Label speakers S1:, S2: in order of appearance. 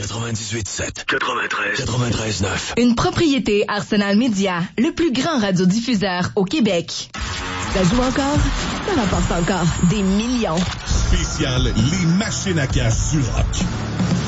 S1: 98.7. 93.9.
S2: Une propriété Arsenal Média, le plus grand radiodiffuseur au Québec. Ça joue encore? Ça rapporte encore des millions.
S3: Spécial, les machines à cash du rock.